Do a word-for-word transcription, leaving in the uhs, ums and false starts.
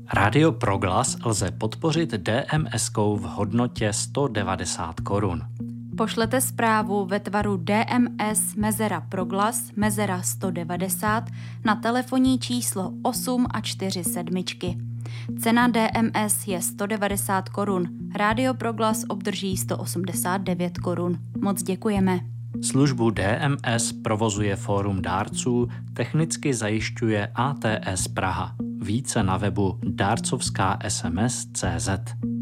Rádio Proglas lze podpořit DMSkou v hodnotě sto devadesát korun. Pošlete zprávu ve tvaru D M S mezera Proglas mezera sto devadesát na telefonní číslo osm a čtyři sedmičky. Cena D M S je sto devadesát korun, Rádio Proglas obdrží sto osmdesát devět korun. Moc děkujeme. Službu D M S provozuje Fórum dárců, technicky zajišťuje A T S Praha. Více na webu dárcovská es em es tečka cé zet.